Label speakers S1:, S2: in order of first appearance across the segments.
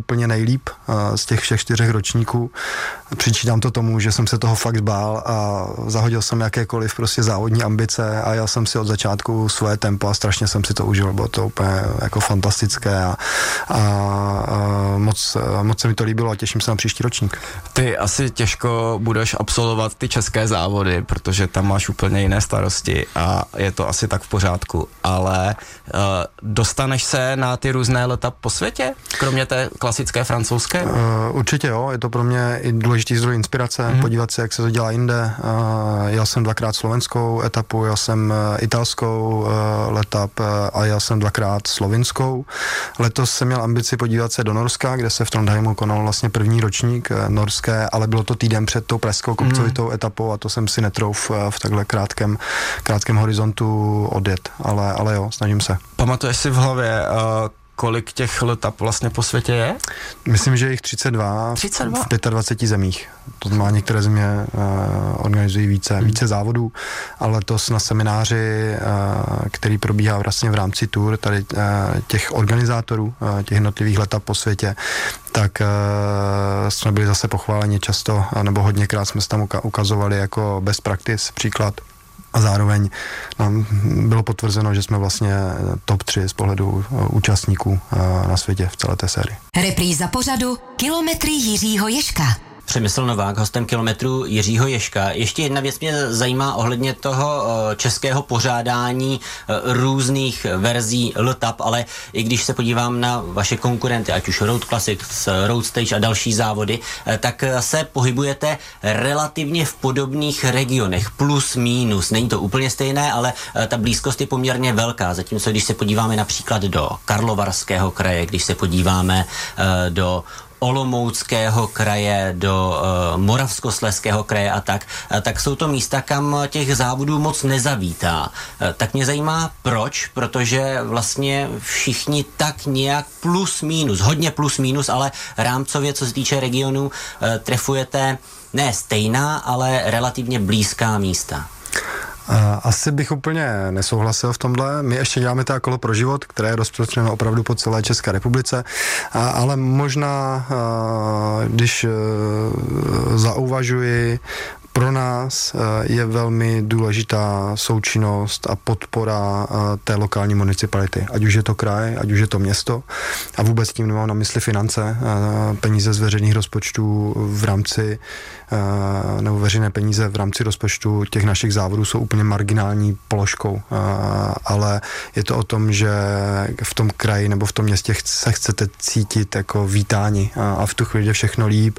S1: úplně nejlíp z těch všech 4 ročníků. Přičítám to tomu, že jsem se toho fakt bál a zahodil jsem jakékoliv prostě závodní ambice a jel jsem si od začátku svoje tempo a strašně jsem si to užil. Bylo to úplně jako fantastické a moc se mi to líbilo a těším se na příští ročník.
S2: Ty asi těžko budeš absolvovat ty české závody, protože tam máš úplně jiné starosti a je to asi tak v pořádku, ale dostaneš se na ty různé leta po světě, kromě té klasické francouzské?
S1: Určitě jo, je to pro mě i důležitý zdroj inspirace, podívat se, jak se to dělá jinde. Jel jsem 2krát slovenskou etapu, jel jsem italskou letap a jel jsem 2krát slovinskou. Letos jsem měl ambici podívat se do Norska, kde se v Trondheimu konal vlastně první ročník norské, ale bylo to týden před tou pražskou kopcovitou etapou a to jsem si netrouf v takhle krátkém horizontu odjet, ale jo, snažím se.
S2: Pamatuješ si v hlavě, kolik těch letap vlastně po světě je?
S1: Myslím, že je jich 32 v 25 zemích. To má některé země organizují více závodů, ale letos na semináři, který probíhá vlastně v rámci tour tady těch organizátorů těch jednotlivých letap po světě, tak jsme byli zase pochváleni často, nebo hodněkrát jsme se tam ukazovali jako best practice příklad. A zároveň nám bylo potvrzeno, že jsme vlastně top 3 z pohledu účastníků na světě v celé té sérii.
S3: Repríza pořadu Kilometry Jiřího Ježka.
S4: Přemysl Novák, hostem Kilometru Jiřího Ježka. Ještě jedna věc mě zajímá ohledně toho českého pořádání různých verzí letap, ale i když se podívám na vaše konkurenty, ať už Road Classics, Road Stage a další závody, tak se pohybujete relativně v podobných regionech, plus minus. Není to úplně stejné, ale ta blízkost je poměrně velká. Zatímco když se podíváme například do Karlovarského kraje, když se podíváme do Olomouckého kraje, do Moravskoslezského kraje a tak jsou to místa, kam těch závodů moc nezavítá. Tak mě zajímá proč, protože vlastně všichni tak nějak plus minus, hodně plus minus, ale rámcově, co se týče regionu, trefujete ne stejná, ale relativně blízká místa.
S1: Asi bych úplně nesouhlasil v tomhle. My ještě děláme teda kolo pro život, které je rozprostřeno opravdu po celé České republice, ale možná, když zauvažuji, pro nás je velmi důležitá součinnost a podpora té lokální municipality. Ať už je to kraj, ať už je to město. A vůbec tím nemám na mysli finance, peníze z veřejných rozpočtů v rámci, nebo veřejné peníze v rámci rozpočtu těch našich závodů jsou úplně marginální položkou. Ale je to o tom, že v tom kraji nebo v tom městě se chcete cítit jako vítáni a v tu chvíli je všechno líp.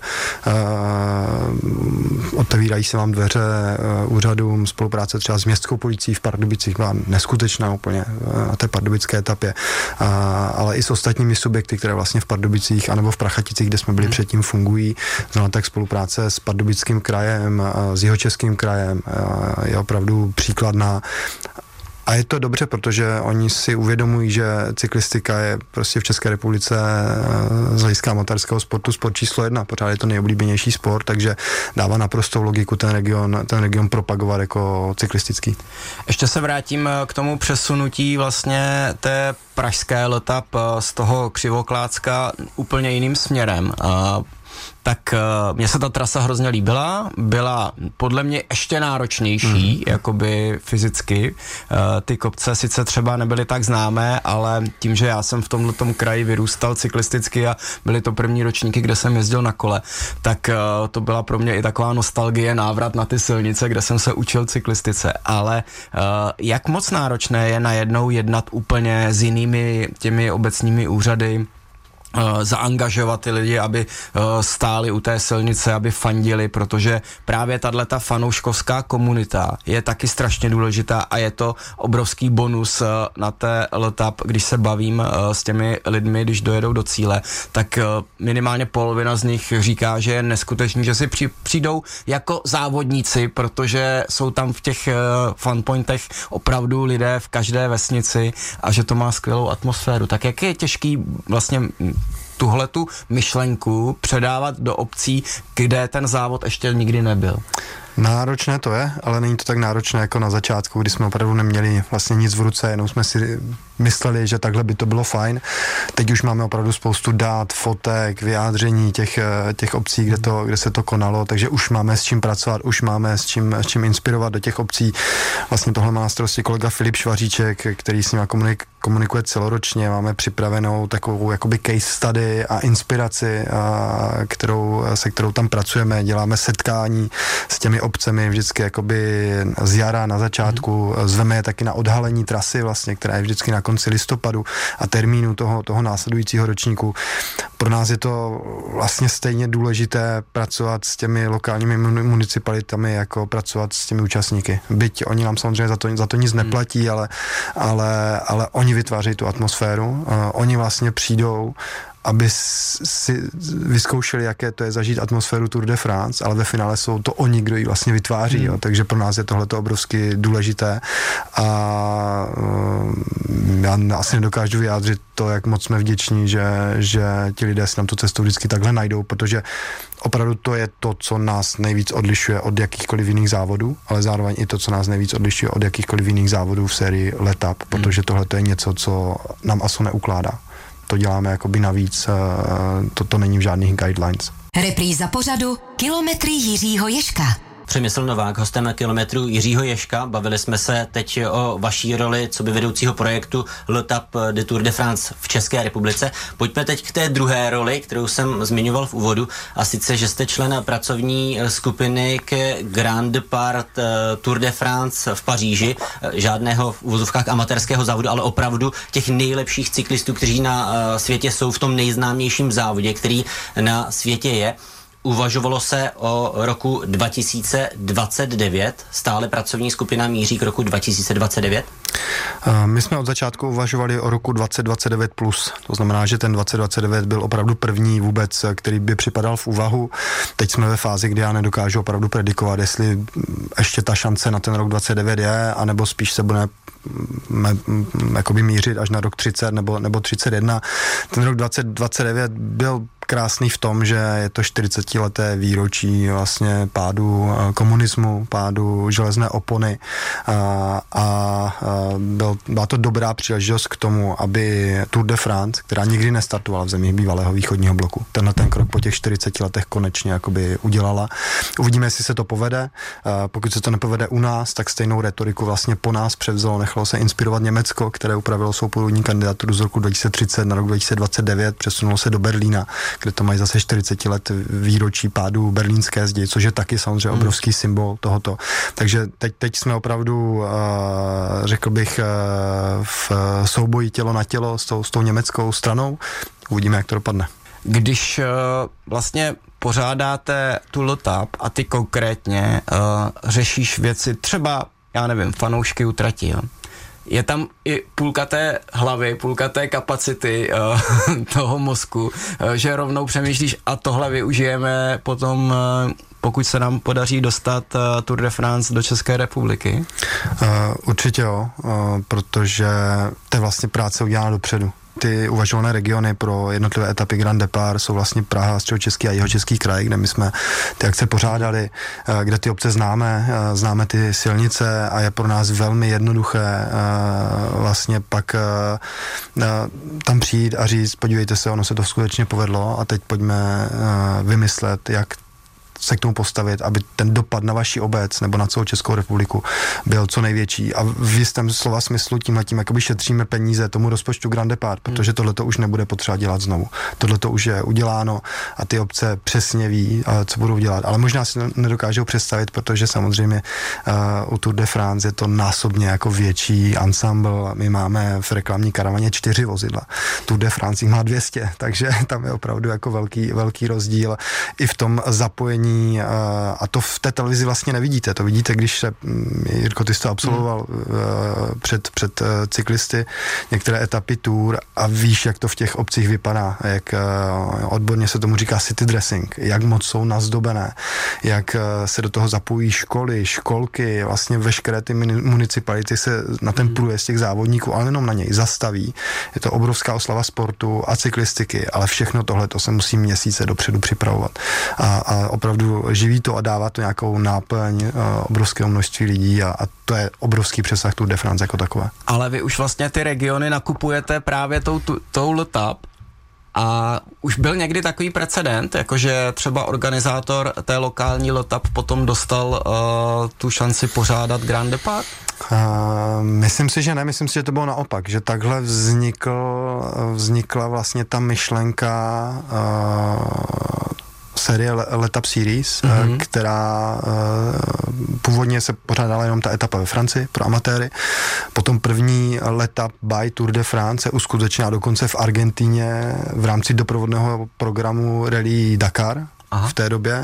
S1: Otevírají se vám dveře úřadům, spolupráce třeba s městskou policií v Pardubicích byla neskutečná úplně na té pardubické etapě, ale i s ostatními subjekty, které vlastně v Pardubicích anebo v Prachaticích, kde jsme byli předtím, fungují. Znamená tak spolupráce s Pardubickým krajem, s Jihočeským krajem je opravdu příkladná. A je to dobře, protože oni si uvědomují, že cyklistika je prostě v České republice z hlediska amatérského sportu sport číslo 1. Pořád je to nejoblíbenější sport, takže dává naprostou logiku ten region propagovat jako cyklistický.
S2: Ještě se vrátím k tomu přesunutí vlastně té pražské letap z toho Křivoklácka úplně jiným směrem. Tak mně se ta trasa hrozně líbila, byla podle mě ještě náročnější, jakoby fyzicky. Ty kopce sice třeba nebyly tak známé, ale tím, že já jsem v tomhletom kraji vyrůstal cyklisticky a byly to první ročníky, kde jsem jezdil na kole, tak to byla pro mě i taková nostalgie, návrat na ty silnice, kde jsem se učil cyklistice. Ale jak moc náročné je najednou jednat úplně s jinými těmi obecními úřady, zaangažovat ty lidi, aby stáli u té silnice, aby fandili, protože právě tato fanouškovská komunita je taky strašně důležitá a je to obrovský bonus na té letap, když se bavím s těmi lidmi, když dojedou do cíle, tak minimálně polovina z nich říká, že je neskutečný, že si přijdou jako závodníci, protože jsou tam v těch fanpointech opravdu lidé v každé vesnici a že to má skvělou atmosféru. Tak jak je těžký vlastně tuhletu myšlenku předávat do obcí, kde ten závod ještě nikdy nebyl?
S1: Náročné to je, ale není to tak náročné jako na začátku, kdy jsme opravdu neměli vlastně nic v ruce, jenom jsme si mysleli, že takhle by to bylo fajn. Teď už máme opravdu spoustu dát, fotek, vyjádření těch obcí, kde se to konalo, takže už máme s čím pracovat, už máme s čím inspirovat do těch obcí. Vlastně tohle má na starosti kolega Filip Švaříček, který s ním komunikuje celoročně. Máme připravenou takovou jakoby case study a inspiraci, se kterou tam pracujeme. Děláme setkání s těmi obcemi vždycky jakoby z jara na začátku. Zveme je taky na odhalení trasy vlastně, která je vždycky na konci listopadu a termínu toho následujícího ročníku. Pro nás je to vlastně stejně důležité pracovat s těmi lokálními municipalitami, jako pracovat s těmi účastníky. Byť oni nám samozřejmě za to nic neplatí, ale oni vytvářejí tu atmosféru. Oni vlastně přijdou, aby si vyzkoušeli, jaké to je zažít atmosféru Tour de France, ale ve finále jsou to oni, kdo ji vlastně vytváří, jo. Takže pro nás je tohleto obrovsky důležité a já asi nedokážu vyjádřit to, jak moc jsme vděční, že ti lidé si nám tu cestu vždycky takhle najdou, protože opravdu to je to, co nás nejvíc odlišuje od jakýchkoliv jiných závodů, ale zároveň i to, co nás nejvíc odlišuje od jakýchkoliv jiných závodů v sérii Letap, protože tohle je něco, co nám ASO neukládá. To děláme jakoby navíc, to není v žádných guidelines.
S3: Repríza pořadu Kilometry Jiřího Ježka.
S4: Přemysl Novák, hostem Kilometru Jiřího Ježka. Bavili jsme se teď o vaší roli coby vedoucího projektu Letap de Tour de France v České republice. Pojďme teď k té druhé roli, kterou jsem zmiňoval v úvodu, a sice, že jste člen pracovní skupiny k Grand Depart Tour de France v Paříži. Žádného v uvozovkách amatérského závodu, ale opravdu těch nejlepších cyklistů, kteří na světě jsou v tom nejznámějším závodě, který na světě je. Uvažovalo se o roku 2029, stále pracovní skupina míří k roku 2029?
S1: My jsme od začátku uvažovali o roku 2029 plus, to znamená, že ten 2029 byl opravdu první vůbec, který by připadal v úvahu. Teď jsme ve fázi, kdy já nedokážu opravdu predikovat, jestli ještě ta šance na ten rok 29 je, anebo spíš se bude jakoby mířit až na rok 30 nebo 31. Ten rok 2029 byl krásný v tom, že je to 40leté výročí vlastně pádu komunismu, pádu železné opony a byla to dobrá příležitost k tomu, aby Tour de France, která nikdy nestartovala v zemích bývalého východního bloku, ten krok po těch 40 letech konečně jakoby udělala. Uvidíme, jestli se to povede. Pokud se to nepovede u nás, tak stejnou retoriku vlastně po nás převzalo, nechalo se inspirovat Německo, které upravilo svou původní kandidaturu z roku 2030 na rok 2029, přesunulo se do Berlína, kde to mají zase 40 let výročí pádu berlínské zdi, což je taky samozřejmě obrovský symbol tohoto. Takže teď jsme opravdu, řekl bych, v souboji tělo na tělo s tou německou stranou. Uvidíme, jak to dopadne.
S2: Když vlastně pořádáte tu Letap a ty konkrétně řešíš věci, třeba, já nevím, fanoušky u trati, jo? Je tam i půlka té hlavy, půlka té kapacity toho mozku, že rovnou přemýšlíš a tohle využijeme potom, pokud se nám podaří dostat Tour de France do České republiky?
S1: Určitě jo, protože to je vlastně práce udělána dopředu. Ty uvažované regiony pro jednotlivé etapy Grand Depart jsou vlastně Praha, Středočeský a Jihočeský kraj, kde my jsme ty akce pořádali, kde ty obce známe ty silnice a je pro nás velmi jednoduché vlastně pak tam přijít a říct, podívejte se, ono se to skutečně povedlo a teď pojďme vymyslet, jak se k tomu postavit, aby ten dopad na vaši obec nebo na celou Českou republiku byl co největší. A v jistém slova smyslu tímhletím jakoby šetříme peníze tomu rozpočtu Grand Depart, protože tohleto už nebude potřeba dělat znovu. Tohleto už je uděláno a ty obce přesně ví, co budou dělat. Ale možná si nedokážou představit, protože samozřejmě u Tour de France je to násobně jako větší ensemble. My máme v reklamní karavaně 4 vozidla. Tour de France má 200, takže tam je opravdu jako velký rozdíl i v tom zapojení a to v té televizi vlastně nevidíte. To vidíte, když se, Jirko, ty jsi to absolvoval před cyklisty některé etapy Tour a víš, jak to v těch obcích vypadá, jak odborně se tomu říká city dressing, jak moc jsou nazdobené, jak se do toho zapojí školy, školky, vlastně veškeré ty municipality se na ten průjezd těch závodníků, ale jenom na něj zastaví. Je to obrovská oslava sportu a cyklistiky, ale všechno tohle to se musí měsíce dopředu připravovat. A opravdu opravdu živí to a dává to nějakou náplň obrovského množství lidí a to je obrovský přesah Tour de France jako takové.
S2: Ale vy už vlastně ty regiony nakupujete právě tou LTAP a už byl někdy takový precedent, jakože třeba organizátor té lokální LTAP potom dostal tu šanci pořádat Grand Depart?
S1: Myslím si, že ne, myslím si, že to bylo naopak, že takhle vznikla vlastně ta myšlenka série LTAP Series, která původně se pořádala jenom ta etapa ve Francii pro amatéry. Potom první LTAP by Tour de France se uskutečnila dokonce v Argentíně v rámci doprovodného programu Rally Dakar. Aha. V té době.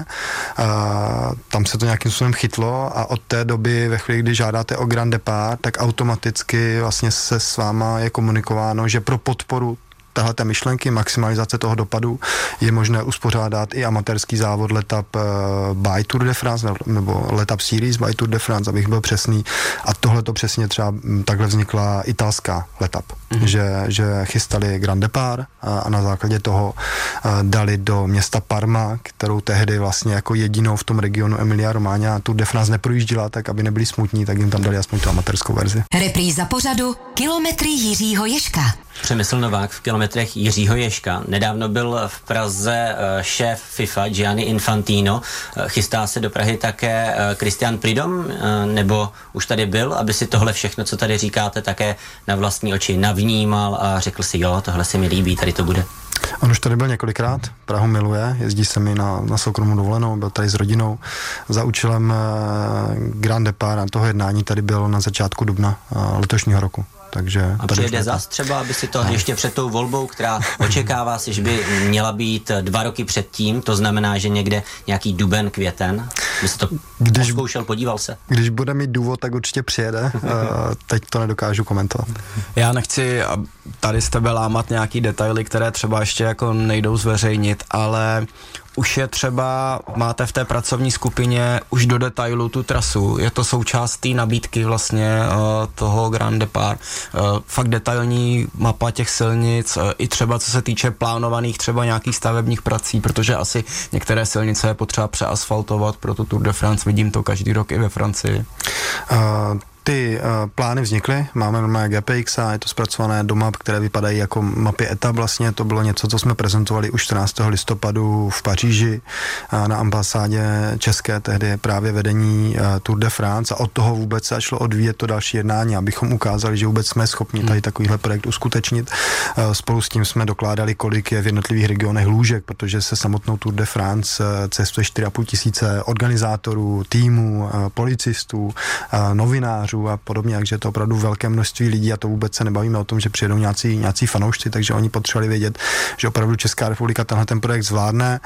S1: Tam se to nějakým způsobem chytlo a od té doby, ve chvíli, kdy žádáte o Grand Depart, tak automaticky vlastně se s váma je komunikováno, že pro podporu tahleta myšlenky, maximalizace toho dopadu je možné uspořádat i amatérský závod LTAP by Tour de France nebo LTAP Series by Tour de France, abych byl přesný. A tohle to přesně třeba takhle vznikla italská LTAP, že chystali Grand Depart a na základě toho dali do města Parma, kterou tehdy vlastně jako jedinou v tom regionu Emilia Romagna Tour de France neprojížděla, tak aby nebyli smutní, tak jim tam dali aspoň tu amatérskou verzi.
S3: Repríza pořadu Kilometry Jiřího Ježka.
S4: Přemysl Novák v kilometrech Jiřího Ježka. Nedávno byl v Praze šéf FIFA Gianni Infantino. Chystá se do Prahy také Christian Prudhomme, nebo už tady byl, aby si tohle všechno, co tady říkáte, také na vlastní oči navnímal a řekl si, jo, tohle se mi líbí, tady to bude.
S1: On už tady byl několikrát, Prahu miluje, jezdí se mi na soukromou dovolenou, byl tady s rodinou. Za účelem Grand Depart a toho jednání tady byl na začátku dubna letošního roku. Takže
S4: a přijede zas třeba, aby si to ještě před tou volbou, která očekává si, že by měla být 2 roky předtím, to znamená, že někde nějaký duben, květen, by se to zkoušel, podíval se.
S1: Když bude mít důvod, tak určitě přijede, teď to nedokážu komentovat.
S2: Já nechci tady z tebe lámat nějaký detaily, které třeba ještě jako nejdou zveřejnit, ale už je třeba, máte v té pracovní skupině už do detailu tu trasu, je to součást té nabídky vlastně toho Grand Depart, fakt detailní mapa těch silnic, i třeba co se týče plánovaných třeba nějakých stavebních prací, protože asi některé silnice je potřeba přeasfaltovat pro tu Tour de France, vidím to každý rok i ve Francii.
S1: Ty plány vznikly, máme normálně GPX a je to zpracované do map, které vypadají jako mapy etap vlastně, to bylo něco, co jsme prezentovali už 14. listopadu v Paříži na ambasádě české, tehdy právě vedení Tour de France a od toho vůbec se šlo odvíjet to další jednání, abychom ukázali, že vůbec jsme schopni tady takovýhle projekt uskutečnit. Spolu s tím jsme dokládali, kolik je v jednotlivých regionech lůžek, protože se samotnou Tour de France cestuje 4,5 tisíce organizátorů, týmů, policistů, novinářů a podobně, takže je to opravdu velké množství lidí a to vůbec se nebavíme o tom, že přijedou nějací fanoušci, takže oni potřebovali vědět, že opravdu Česká republika tenhle ten projekt zvládne.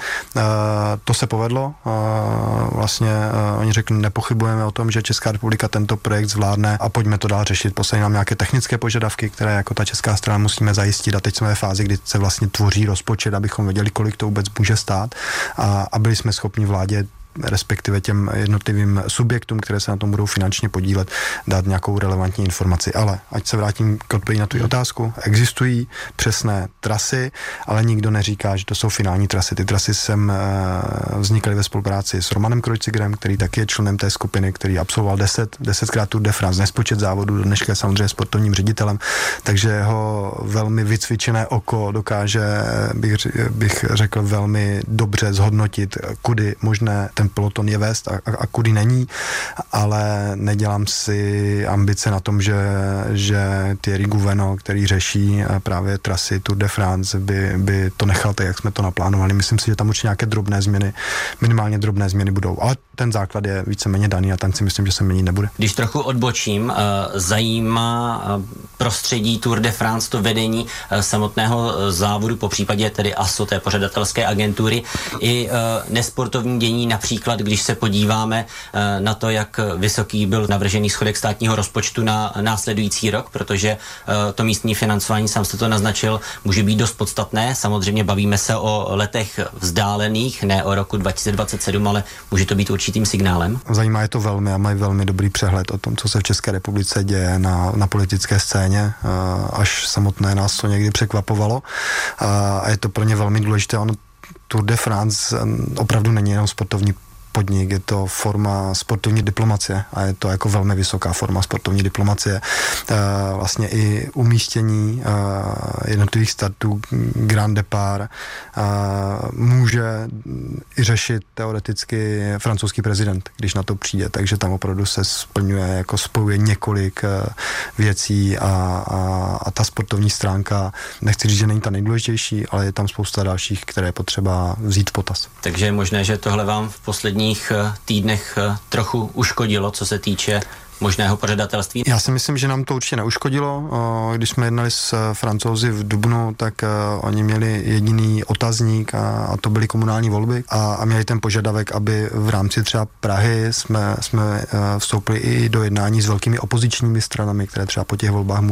S1: To se povedlo. Vlastně oni řekli, nepochybujeme o tom, že Česká republika tento projekt zvládne a pojďme to dál řešit. Poslali nám nějaké technické požadavky, které jako ta česká strana musíme zajistit a teď jsme ve fázi, kdy se vlastně tvoří rozpočet, abychom věděli, kolik to vůbec může stát a byli jsme schopni vládě respektive těm jednotlivým subjektům, které se na tom budou finančně podílet, dát nějakou relevantní informaci. Ale ať se vrátím k odpovědi na tu otázku, existují přesné trasy, ale nikdo neříká, že to jsou finální trasy. Ty trasy sem vznikaly ve spolupráci s Romanem Kreuzigerem, který taky je členem té skupiny, který absolvoval 10krát Tour de France, nespočet závodů, do dneška je samozřejmě sportovním ředitelem, takže jeho velmi vycvičené oko dokáže, bych řekl, velmi dobře zhodnotit, kudy možné ten peloton je vést a kudy není, ale nedělám si ambice na tom, že Thierry Gouveno, který řeší právě trasy Tour de France, by to nechal tak, jak jsme to naplánovali. Myslím si, že tam určitě nějaké drobné změny, minimálně drobné změny budou, ale ten základ je víceméně daný a ten si myslím, že se měnit nebude.
S4: Když trochu odbočím, zajímá prostředí Tour de France to vedení samotného závodu, po případě tedy ASO, té pořadatelské agentury, i nesportovní dění, například když se podíváme na to, jak vysoký byl navržený schodek státního rozpočtu na následující rok, protože to místní financování, sám jste to naznačil, může být dost podstatné. Samozřejmě bavíme se o letech vzdálených, ne o roku 2027, ale může to být určitým signálem. Zajímá
S1: je to velmi a mají velmi dobrý přehled o tom, co se v České republice děje na politické scéně, až samotné nás to někdy překvapovalo a je to pro ně velmi důležité. Tour de France opravdu není jenom sportovní podnik, je to forma sportovní diplomacie a je to jako velmi vysoká forma sportovní diplomacie. Vlastně i umístění jednotlivých startů Grand Départ může i řešit teoreticky francouzský prezident, když na to přijde, takže tam opravdu se spojuje několik věcí a ta sportovní stránka, nechci říct, že není ta nejdůležitější, ale je tam spousta dalších, které je potřeba vzít v potaz.
S4: Takže je možné, že tohle vám v posledních týdnech trochu uškodilo, co se týče možného pořadatelství?
S1: Já si myslím, že nám to určitě neuškodilo. Když jsme jednali s Francouzi v dubnu, tak oni měli jediný otazník a to byly komunální volby a měli ten požadavek, aby v rámci třeba Prahy jsme vstoupili i do jednání s velkými opozičními stranami, které třeba po těch volbách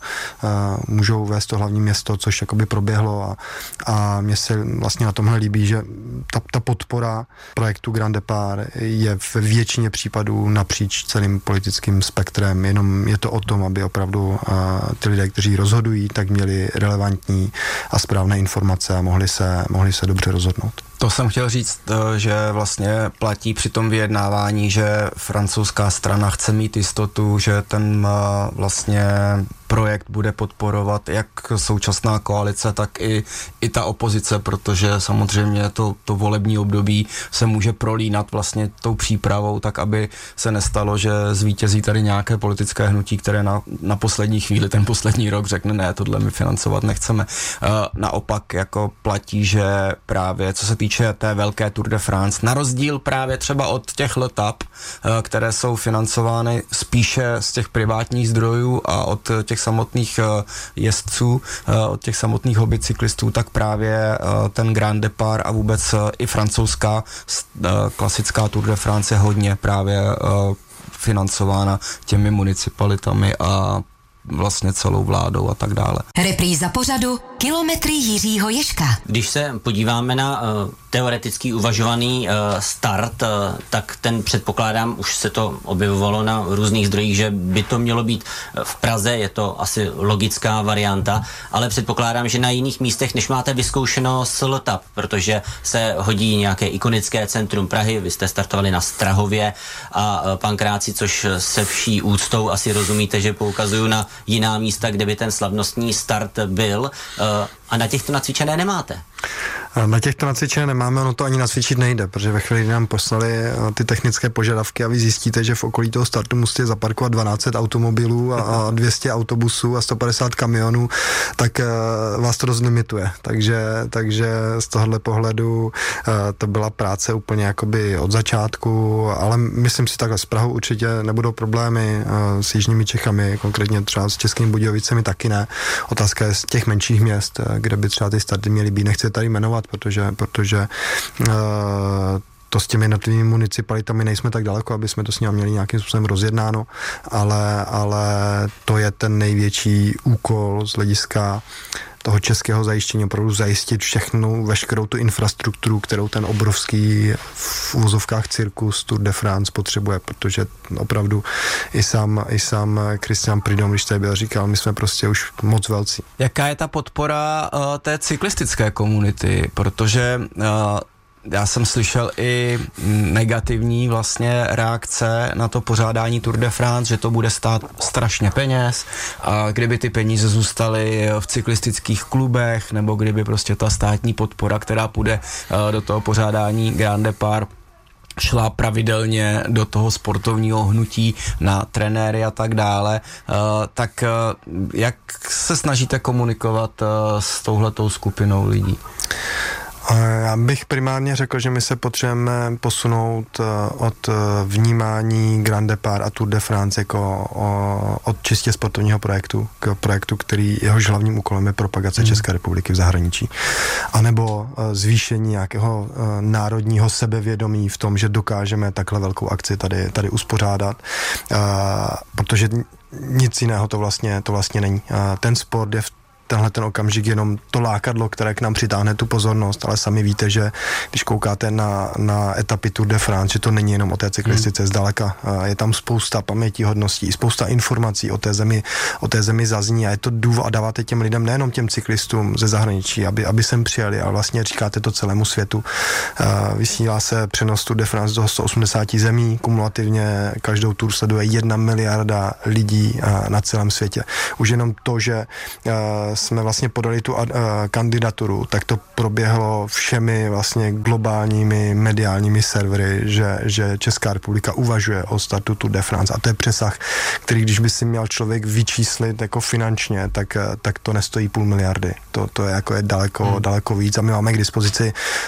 S1: můžou vést to hlavní město, což jakoby proběhlo a mně se vlastně na tomhle líbí, že ta podpora projektu Grand Départ je v většině případů napříč celým politickým spektrem, jenom je to o tom, aby opravdu ty lidé, kteří rozhodují, tak měli relevantní a správné informace a mohli se dobře rozhodnout.
S2: To jsem chtěl říct, že vlastně platí při tom vyjednávání, že francouzská strana chce mít jistotu, že ten vlastně projekt bude podporovat jak současná koalice, tak i ta opozice, protože samozřejmě to volební období se může prolínat vlastně tou přípravou, tak aby se nestalo, že zvítězí tady nějaké politické hnutí, které na poslední chvíli, ten poslední rok řekne, ne, tohle my financovat nechceme. Naopak jako platí, že právě co se týče té velké Tour de France, na rozdíl právě třeba od těch letap, které jsou financovány spíše z těch privátních zdrojů a od těch samotných jezdců, od těch samotných hobbycyklistů, tak právě ten Grand Départ a vůbec i francouzská klasická Tour de France je hodně právě financována těmi municipalitami a vlastně celou vládou a tak dále.
S3: Repríza pořadu Kilometry Jiřího Ježka.
S4: Když se podíváme na teoretický uvažovaný start, tak ten předpokládám, už se to objevovalo na různých zdrojích, že by to mělo být v Praze, je to asi logická varianta, ale předpokládám, že na jiných místech, než máte vyzkoušeno s letap, protože se hodí nějaké ikonické centrum Prahy, vy jste startovali na Strahově a Pankráci, což se vší úctou asi rozumíte, že poukazuju na jiná místa, kde by ten slavnostní start byl, a na těchto nacvičené nemáte.
S1: Na těchto nacvičené nemáme, ono to ani nacvičit nejde, protože ve chvíli, kdy nám poslali ty technické požadavky a vy zjistíte, že v okolí toho startu musíte zaparkovat 12 automobilů a 200 autobusů a 150 kamionů, tak vás to dost limituje. Takže z tohohle pohledu to byla práce úplně jakoby od začátku, ale myslím si takhle, s Prahou určitě nebudou problémy, s jižními Čechami, konkrétně třeba s Českými Budějovicemi taky ne. Otázka je z těch menších měst, kde by třeba ty starty měly být, nechci tady jmenovat, protože to s těmi jednotlivými municipalitami nejsme tak daleko, aby jsme to s nimi měli nějakým způsobem rozjednáno, ale to je ten největší úkol z hlediska toho českého zajištění, opravdu zajistit veškerou tu infrastrukturu, kterou ten obrovský v uvozovkách cirkus Tour de France potřebuje, protože opravdu i sám Christian Prudhomme, když tady byl, říkal, my jsme prostě už moc velcí.
S2: Jaká je ta podpora té cyklistické komunity, protože já jsem slyšel i negativní vlastně reakce na to pořádání Tour de France, že to bude stát strašně peněz a kdyby ty peníze zůstaly v cyklistických klubech nebo kdyby prostě ta státní podpora, která půjde do toho pořádání Grand Départ, šla pravidelně do toho sportovního hnutí na trenéry a tak dále, tak jak se snažíte komunikovat s touhletou skupinou lidí?
S1: Já bych primárně řekl, že my se potřebujeme posunout od vnímání Grand Départ a Tour de France jako od čistě sportovního projektu k projektu, který jehož hlavním úkolem je propagace České republiky v zahraničí. A nebo zvýšení nějakého národního sebevědomí v tom, že dokážeme takhle velkou akci tady uspořádat, protože nic jiného to vlastně není. Ten sport je v tenhle ten okamžik jenom to lákadlo, které k nám přitáhne tu pozornost, ale sami víte, že když koukáte na etapy Tour de France, že to není jenom o té cyklistice zdaleka. Je tam spousta pamětihodností, spousta informací o té zemi zazní a je to důvod a dáváte těm lidem, nejenom těm cyklistům ze zahraničí, aby sem přijeli, ale vlastně říkáte to celému světu. Vysílá se přenos Tour de France do 180 zemí, kumulativně každou tour sleduje 1 miliarda lidí na celém světě. Už jenom to, že jsme vlastně podali tu kandidaturu, tak to proběhlo všemi vlastně globálními mediálními servery, že Česká republika uvažuje o startu Tour de France a to je přesah, který když by si měl člověk vyčíslit jako finančně, tak to nestojí 500 miliardy. To je jako daleko víc a my máme k dispozici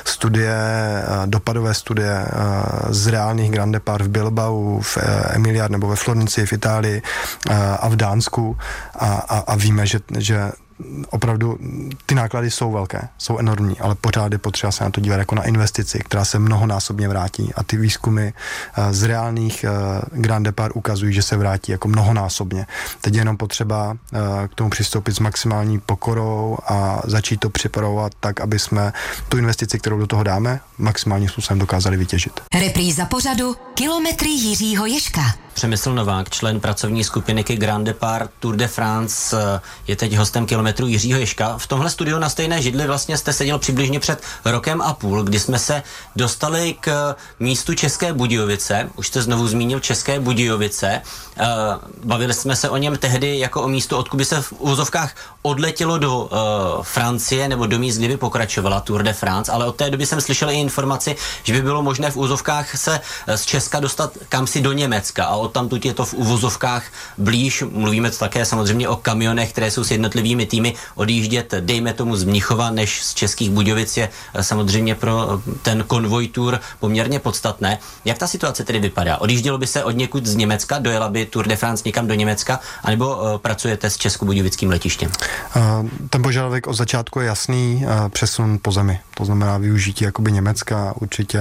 S1: dopadové studie z reálných Grand Départ v Bilbao, v Emiliad nebo ve Florence v Itálii a v Dánsku a víme, že opravdu ty náklady jsou velké, jsou enormní, ale pořád je potřeba se na to dívat jako na investici, která se mnohonásobně vrátí a ty výzkumy z reálných Grand Départ ukazují, že se vrátí jako mnohonásobně. Teď je jenom potřeba k tomu přistoupit s maximální pokorou a začít to připravovat tak, aby jsme tu investici, kterou do toho dáme, maximálním způsobem dokázali vytěžit.
S3: Repríza pořadu Kilometry Jiřího Ježka.
S4: Přemysl Novák, člen pracovní skupiny Grand Départ Tour de France, je teď hostem Kilometru Jiřího Ježka. V tomhle studiu na stejné židli vlastně jste seděl přibližně před 1,5 roku, kdy jsme se dostali k místu České Budějovice. Už jste znovu zmínil České Budějovice. Bavili jsme se o něm tehdy jako o místu, odkud by se v úvozovkách odletělo do Francie nebo do míst, kde by pokračovala Tour de France, ale od té doby jsem slyšel i informaci, že by bylo možné v úvozovkách se z Česka dostat kamsi do Německa a odtamtud je to v uvozovkách blíž. Mluvíme to také samozřejmě o kamionech, které jsou s jednotlivými týmy odjíždět, dejme tomu z Mnichova, než z Českých Budějovic je samozřejmě pro ten konvoj Tour poměrně podstatné. Jak ta situace tedy vypadá? Odjíždělo by se od někud z Německa, dojela by Tour de France někam do Německa, anebo pracujete s Českobudějovickým letištěm?
S1: Ten požadavek od začátku je jasný, přesun po zemi. To znamená využití jakoby Německa. Určitě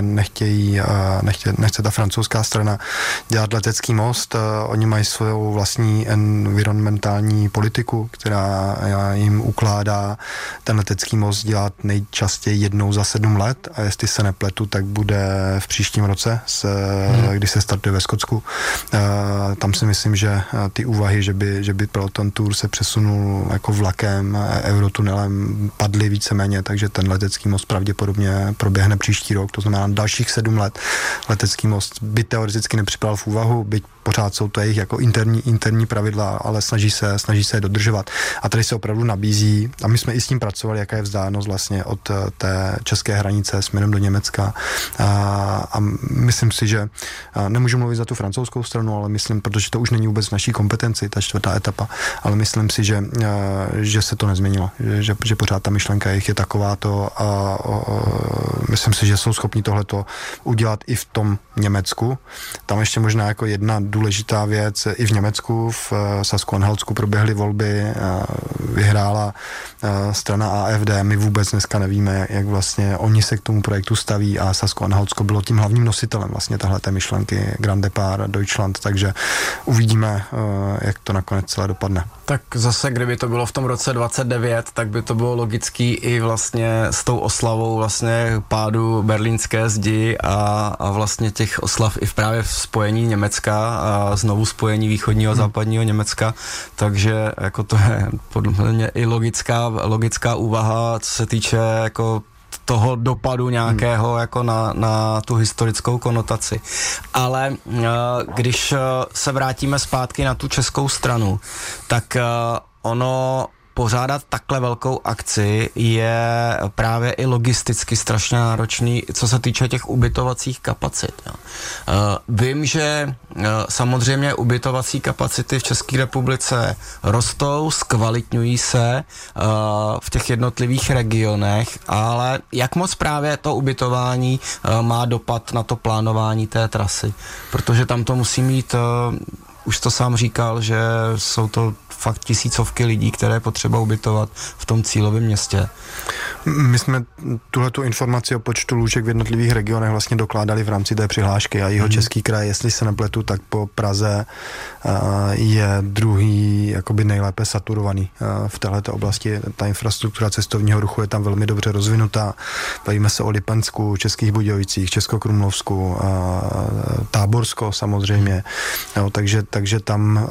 S1: nechce ta francouzská strana dělat letecký most. Oni mají svou vlastní environmentální politiku, která jim ukládá ten letecký most dělat nejčastěji jednou za 7 let a jestli se nepletu, tak bude v příštím roce, kdy se startuje ve Skotsku. Tam si myslím, že ty úvahy, že by Peloton Tour se přesunul jako vlakem, eurotunelem, padly víceméně, takže ten letecký most pravděpodobně proběhne příští rok, to znamená dalších 7 let. Letecký most by teoreticky nepřipadal v úvahu, byť pořád jsou to jejich jako interní pravidla, ale snaží se je dodržovat. A tady se opravdu nabízí, a my jsme i s tím pracovali, jaká je vzdálenost vlastně od té české hranice směrem do Německa. A myslím si, že nemůžu mluvit za tu francouzskou stranu, ale myslím, protože to už není vůbec v naší kompetenci, ta 4. etapa, ale myslím si, že se to nezměnilo, že pořád ta myšlenka jejich je takováto a myslím si, že jsou schopni tohleto udělat i v tom Německu. Tam ještě možná jako jedna důležitá věc, i v Německu, v Sasku-Anhaltsku proběhly volby, vyhrála strana AfD, my vůbec dneska nevíme, jak vlastně oni se k tomu projektu staví a Sasko-Anhaltsko bylo tím hlavním nositelem vlastně tahleté myšlenky Grand Départ Deutschland, takže uvidíme, jak to nakonec celé dopadne.
S2: Tak zase, kdyby to bylo v tom roce 29, tak by to bylo logický i vlastně s tou oslavou vlastně pádu berlínské zdi a vlastně těch oslav i právě v spojení Německa a znovu spojení východního a západního Německa, takže jako to je podle mě i logická úvaha, co se týče jako toho dopadu nějakého jako na tu historickou konotaci. Ale když se vrátíme zpátky na tu českou stranu, tak ono pořádat takhle velkou akci je právě i logisticky strašně náročný, co se týče těch ubytovacích kapacit. Jo. Vím, že samozřejmě ubytovací kapacity v České republice rostou, zkvalitňují se v těch jednotlivých regionech, ale jak moc právě to ubytování má dopad na to plánování té trasy? Protože tam to musí mít, už to sám říkal, že jsou to fakt tisícovky lidí, které potřeba ubytovat v tom cílovém městě.
S1: My jsme tuhletu informaci o počtu lůžek v jednotlivých regionech vlastně dokládali v rámci té přihlášky a Jihočeský kraj, jestli se nepletu, tak po Praze je druhý jakoby nejlépe saturovaný v této oblasti. Ta infrastruktura cestovního ruchu je tam velmi dobře rozvinutá. Bavíme se o Lipensku, Českých Budějovicích, Českokrumlovsku, Táborsko samozřejmě. Jo, takže tam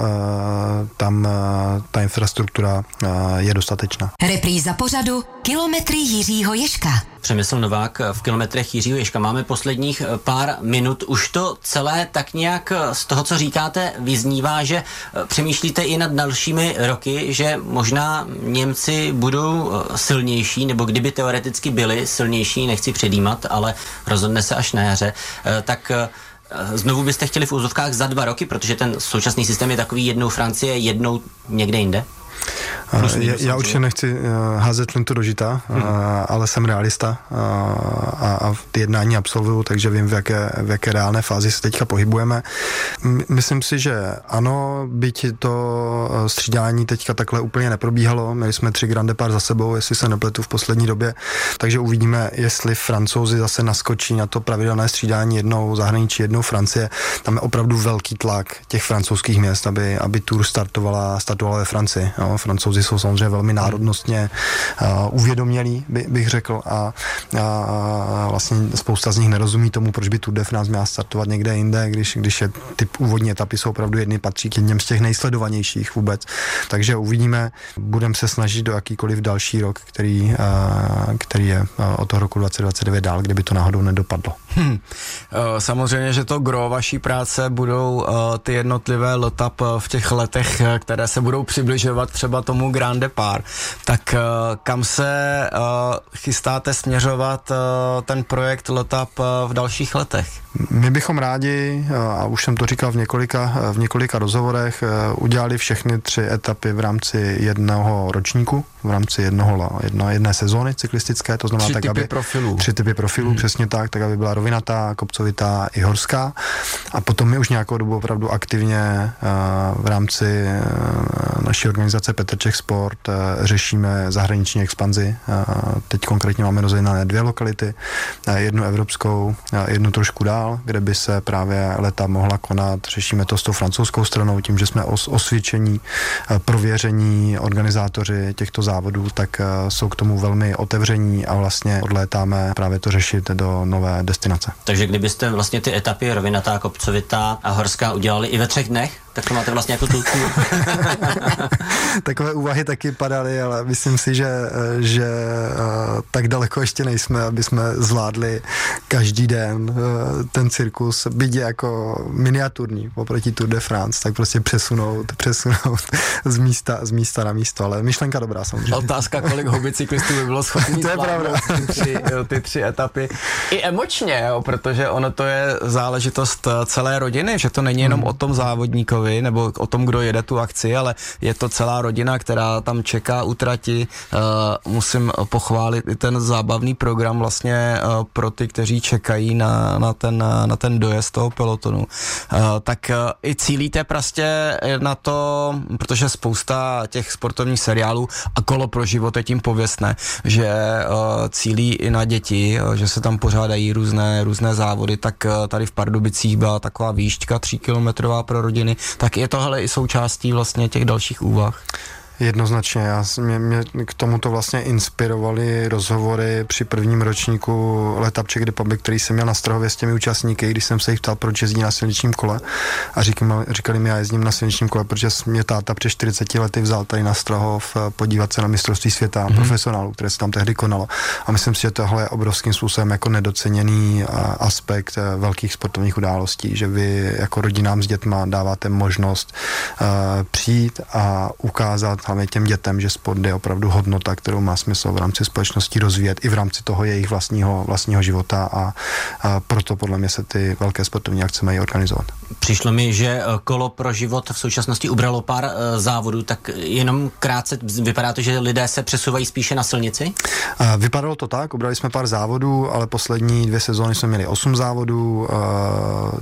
S1: ta infrastruktura je dostatečná.
S3: Repríza pořadu Kilometry Jiřího Ježka.
S4: Přemysl Novák v Kilometrech Jiřího Ježka. Máme posledních pár minut. Už to celé tak nějak z toho, co říkáte, vyznívá, že přemýšlíte i nad dalšími roky, že možná Němci budou silnější, nebo kdyby teoreticky byli silnější, nechci předjímat, ale rozhodne se až na jaře, tak znovu byste chtěli v úzovkách za 2 roky, protože ten současný systém je takový jednou Francie, jednou někde jinde?
S1: Já určitě nechci házet flintu do žita, ale jsem realista a ty jednání absolvuju, takže vím, v jaké reálné fázi se teďka pohybujeme. Myslím si, že ano, byť to střídání teďka takhle úplně neprobíhalo, měli jsme 3 Grand Départ za sebou, jestli se nepletu v poslední době, takže uvidíme, jestli Francouzi zase naskočí na to pravidelné střídání, jednou zahraničí, jednou Francie. Tam je opravdu velký tlak těch francouzských měst, aby Tour startovala ve Francii. No, Francouzi jsou samozřejmě velmi národnostně uvědomělí, bych řekl, a vlastně spousta z nich nerozumí tomu, proč by Tour de France měla startovat někde jinde, když je ty úvodní etapy jsou opravdu patří k jedním z těch nejsledovanějších vůbec. Takže uvidíme, budeme se snažit do jakýkoliv další rok, který je od toho roku 2029 dál, kdyby to náhodou nedopadlo.
S2: Samozřejmě, že to gro vaší práce budou ty jednotlivé letap v těch letech, které se budou přibližovat třeba tomu Grand Départ. Tak kam se chystáte směřovat ten projekt letap v dalších letech?
S1: My bychom rádi, a už jsem to říkal v několika rozhovorech, udělali všechny 3 etapy v rámci jednoho ročníku, v rámci jedné sezóny cyklistické, to znamená 3 typy profilů, přesně tak aby byla rovinatá, kopcovitá i horská. A potom my už nějakou dobu opravdu aktivně v rámci naší organizace Petr Čech Sport řešíme zahraniční expanzi. Teď konkrétně máme rozjednané 2 lokality, jednu evropskou, jednu trošku dál, kde by se právě leta mohla konat. Řešíme to s tou francouzskou stranou, tím, že jsme osvědčení, prověření organizátoři těchto závodů, tak jsou k tomu velmi otevření a vlastně odlétáme právě to řešit do nové destinace.
S4: Takže kdybyste vlastně ty etapy rovinatá, kopcovitá a horská udělali i ve 3 dnech, tak to máte vlastně jako tu.
S1: Takové úvahy taky padaly, ale myslím si, že tak daleko ještě nejsme, aby jsme zvládli každý den ten cirkus, byť jako miniaturní oproti Tour de France, tak prostě přesunout z místa na místo, ale myšlenka dobrá samozřejmě.
S2: Otázka, kolik hobbycyklistů by bylo schopný zvládnout ty 3 etapy. I emočně, jo, protože ono to je záležitost celé rodiny, že to není jenom o tom závodníkovi, nebo o tom, kdo jede tu akci, ale je to celá rodina, která tam čeká u trati. Musím pochválit i ten zábavný program vlastně pro ty, kteří čekají na ten dojezd toho pelotonu. Tak i cílíte prostě na to, protože spousta těch sportovních seriálů a Kolo pro život je tím pověstné, že cílí i na děti, že se tam pořádají různé závody, tak tady v Pardubicích byla taková výšťka 3kilometrová pro rodiny, tak je tohle i součástí vlastně těch dalších úvah?
S1: Jednoznačně, mě k tomuto vlastně inspirovaly rozhovory při prvním ročníku Letap Czech Republic, který jsem měl na Strahově s těmi účastníky, když jsem se jich ptal, proč jezdí na silničním kole, a říkali mi, já jezdím na silničním kole, protože mě táta před 40 lety vzal tady na Strahov podívat se na mistrovství světa profesionálů, které se tam tehdy konalo. A myslím si, že tohle je obrovským způsobem jako nedoceněný aspekt velkých sportovních událostí, že vy jako rodinám s dětma dáváte možnost přijít a ukázat hlavně těm dětem, že sport je opravdu hodnota, kterou má smysl v rámci společnosti rozvíjet i v rámci toho jejich vlastního života, a proto podle mě se ty velké sportovní akce mají organizovat.
S4: Přišlo mi, že Kolo pro život v současnosti ubralo pár závodů, tak jenom krátce vypadá to, že lidé se přesouvají spíše na silnici?
S1: Vypadalo to tak, ubrali jsme pár závodů, ale poslední 2 sezóny jsme měli 8 závodů,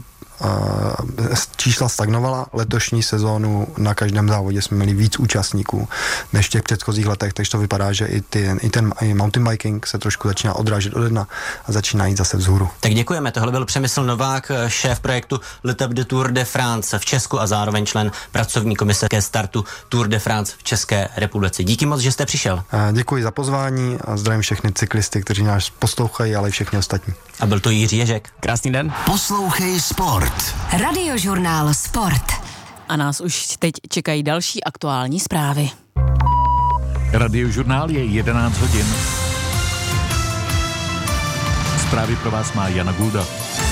S1: čísla stagnovala. Letošní sezónu na každém závodě jsme měli víc účastníků než v těch předchozích letech, takže to vypadá, že i mountain biking se trošku začíná odrážet ode dna a začíná jít zase vzhůru.
S4: Tak děkujeme, tohle byl Přemysl Novák, šéf projektu Le Top de Tour de France v Česku a zároveň člen pracovní komise ke startu Tour de France v České republice. Díky moc, že jste přišel.
S1: Děkuji za pozvání a zdravím všechny cyklisty, kteří nás poslouchají, ale i všechny ostatní.
S4: A byl to Jiří Ježek.
S2: Krásný den.
S3: Poslouchej Sport. Radiožurnál Sport.
S5: A nás už teď čekají další aktuální zprávy.
S6: Radiožurnál je 11 hodin. Zprávy pro vás má Jana Gulda.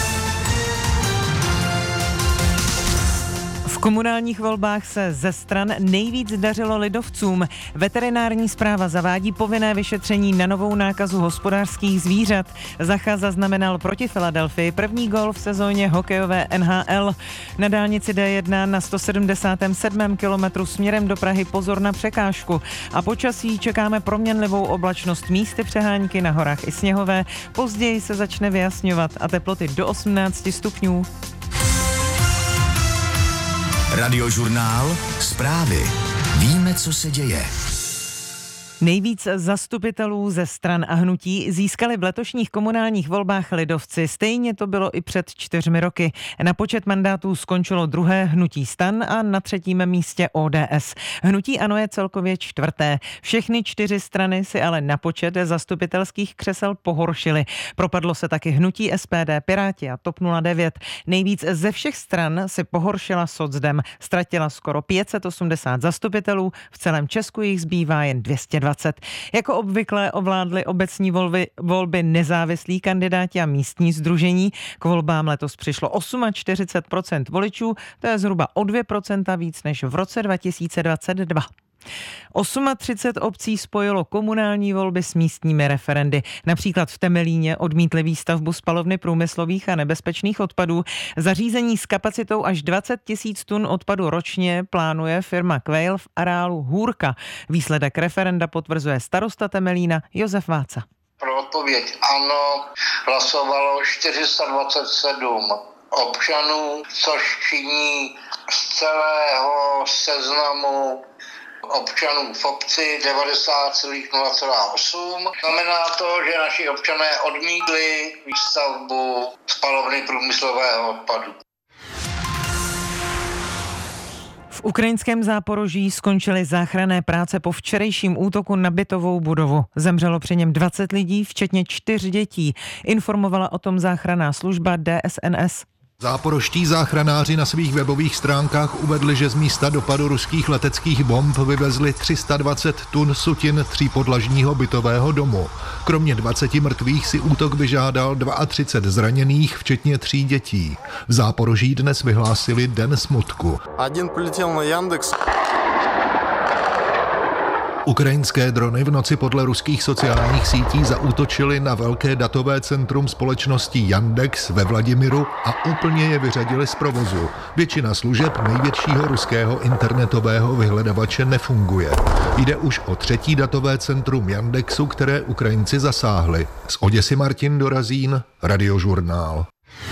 S7: V komunálních volbách se ze stran nejvíc dařilo lidovcům. Veterinární správa zavádí povinné vyšetření na novou nákazu hospodářských zvířat. Zacha zaznamenal proti Filadelfii první gól v sezóně hokejové NHL. Na dálnici D1 na 177. kilometru směrem do Prahy pozor na překážku. A počasí čekáme proměnlivou oblačnost, místy přehánky na horách i sněhové. Později se začne vyjasňovat a teploty do 18 stupňů.
S3: Radiožurnál Zprávy. Víme, co se děje.
S7: Nejvíc zastupitelů ze stran a hnutí získali v letošních komunálních volbách lidovci. Stejně to bylo i před 4 roky. Na počet mandátů skončilo druhé hnutí STAN a na 3. místě ODS. Hnutí ANO je celkově 4. Všechny 4 strany si ale na počet zastupitelských křesel pohoršily. Propadlo se taky hnutí SPD, Piráti a TOP 09. Nejvíc ze všech stran si pohoršila Socdem. Ztratila skoro 580 zastupitelů, v celém Česku jich zbývá jen 220. Jako obvykle ovládly obecní volby nezávislí kandidáti a místní sdružení. K volbám letos přišlo 48% voličů, to je zhruba o 2% víc než v roce 2022. 38 obcí spojilo komunální volby s místními referendy. Například v Temelíně odmítli výstavbu spalovny průmyslových a nebezpečných odpadů. Zařízení s kapacitou až 20 000 tun odpadu ročně plánuje firma Quail v areálu Hůrka. Výsledek referenda potvrzuje starosta Temelína Josef Váca.
S8: Pro odpověď ano hlasovalo 427 občanů, což činí z celého seznamu občanů v obci 90,0,8. Znamená to, že naši občané odmítli výstavbu spalovny průmyslového odpadu.
S7: V ukrajinském Záporoží skončily záchranné práce po včerejším útoku na bytovou budovu. Zemřelo při něm 20 lidí, včetně 4 dětí. Informovala o tom záchranná služba DSNS.
S9: Záporoští záchranáři na svých webových stránkách uvedli, že z místa dopadu ruských leteckých bomb vyvezli 320 tun sutin 3podlažního bytového domu. Kromě 20 mrtvých si útok vyžádal 32 zraněných, včetně 3 dětí. V Záporoží dnes vyhlásili den smutku.
S10: Один полетел на Яндекс.
S9: Ukrajinské drony v noci podle ruských sociálních sítí zaútočily na velké datové centrum společnosti Yandex ve Vladimiru a úplně je vyřadili z provozu. Většina služeb největšího ruského internetového vyhledavače nefunguje. Jde už o 3. datové centrum Yandexu, které Ukrajinci zasáhli. Z Oděsy Martin Dorazín, Radiožurnál.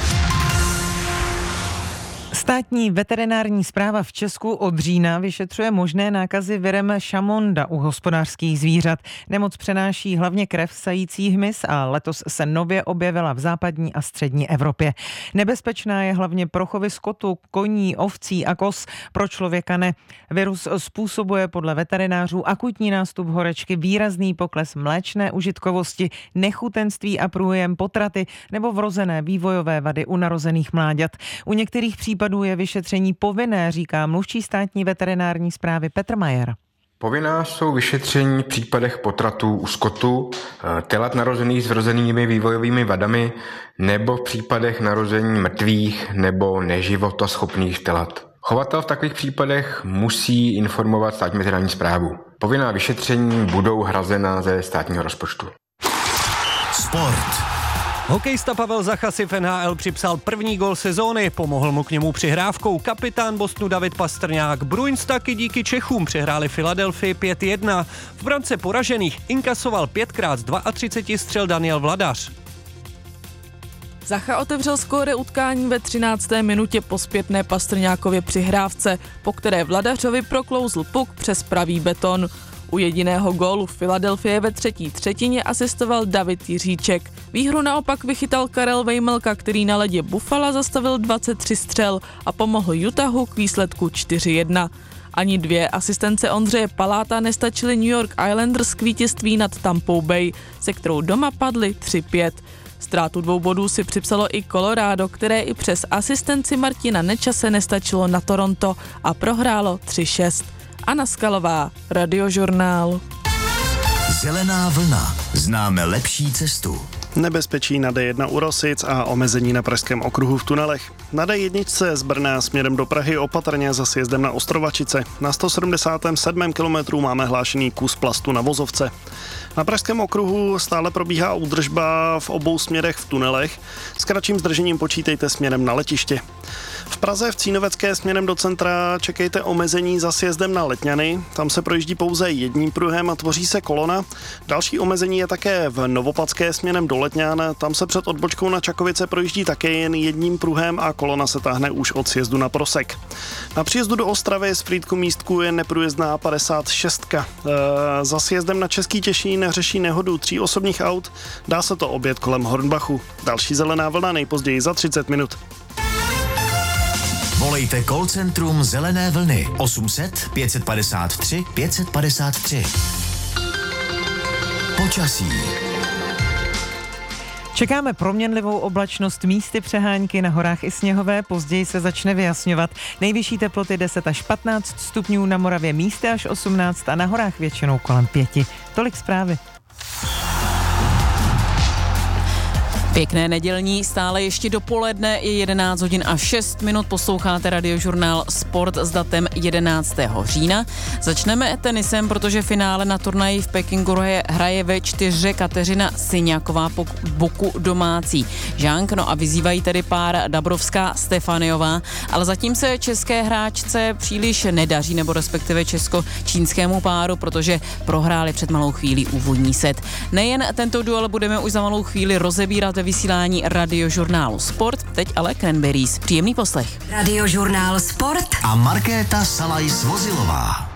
S7: Státní veterinární správa v Česku od října vyšetřuje možné nákazy virem šamonda u hospodářských zvířat. Nemoc přenáší hlavně krev sající hmyz a letos se nově objevila v západní a střední Evropě. Nebezpečná je hlavně pro chovy skotu, koní, ovcí a koz, pro člověka ne. Virus způsobuje podle veterinářů akutní nástup horečky, výrazný pokles mléčné užitkovosti, nechutenství a průjem potraty nebo vrozené vývojové vady u narozených mláďat. U některých případů je vyšetření povinné, říká mluvčí státní veterinární správy Petr Majer.
S11: Povinná jsou vyšetření v případech potratů u skotu, telat narozených s vrozenými vývojovými vadami nebo v případech narození mrtvých nebo neživotaschopných telat. Chovatel v takových případech musí informovat státní veterinární správu. Povinná vyšetření budou hrazena ze státního rozpočtu.
S3: Sport.
S12: Hokejista Pavel Zacha si v NHL připsal první gól sezóny, pomohl mu k němu přihrávkou kapitán Bostonu David Pastrňák. Bruins taky díky Čechům přehráli Filadelfii 5-1. V brance poražených inkasoval 5x z 32 střel Daniel Vladař.
S13: Zacha otevřel skóre utkání ve 13. minutě po zpětné Pastrňákově přihrávce, po které Vladařovi proklouzl puk přes pravý beton. U jediného gólu Filadelfie ve třetí třetině asistoval David Jiříček. Výhru naopak vychytal Karel Vejmelka, který na ledě Buffala zastavil 23 střel a pomohl Utahu k výsledku 4-1. Ani 2 asistence Ondřeje Paláta nestačily New York Islanders k vítězství nad Tampou Bay, se kterou doma padly 3-5. Ztrátu 2 bodů si připsalo i Colorado, které i přes asistenci Martina Nečase nestačilo na Toronto a prohrálo 3-6. Anna Skalová, Radiožurnál.
S3: Zelená vlna. Známe lepší cestu.
S14: Nebezpečí na D1 u Rosic a omezení na Pražském okruhu v tunelech. Na D1 z Brna směrem do Prahy opatrně za sjezdem na Ostrovačice. Na 177. kilometru máme hlášený kus plastu na vozovce. Na Pražském okruhu stále probíhá údržba v obou směrech v tunelech. S kratším zdržením počítejte směrem na letiště. V Praze v Cínovecké směrem do centra čekejte omezení za sjezdem na Letňany. Tam se projíždí pouze jedním pruhem a tvoří se kolona. Další omezení je také v Novopatské směrem do Letňan. Tam se před odbočkou na Čakovice projíždí také jen jedním pruhem a kolona se táhne už od sjezdu na Prosek. Na příjezdu do Ostravy z Frýdku Místku je neprůjezdná 56. Za sjezdem na Český Těšín řeší nehodu 3 osobních aut. Dá se to objet kolem Hornbachu. Další zelená vlna nejpozději za 30 minut.
S3: Volejte call centrum Zelené vlny 800 553 553. Počasí.
S7: Čekáme proměnlivou oblačnost, místy přehánky, na horách i sněhové, později se začne vyjasňovat. Nejvyšší teploty 10 až 15 stupňů, na Moravě místy až 18 a na horách většinou kolem 5. Tolik zprávy.
S5: Pěkné nedělní, stále ještě dopoledne, je 11 hodin a 6 minut, posloucháte Radiožurnál Sport s datem 11. října. Začneme tenisem, protože finále na turnaji v Pekingu hraje ve 4 Kateřina Syňáková po boku domácí Žánk, no a vyzývají tedy pár Dabrovská Stefaniová, ale zatím se české hráčce příliš nedaří, nebo respektive česko-čínskému páru, protože prohráli před malou chvílí úvodní set. Nejen tento duel budeme už za malou chvíli rozebírat ve vysílání Radiožurnálu Sport, teď ale Cranberries. Příjemný poslech.
S3: Radiožurnál Sport a Markéta Salaj-Svozilová.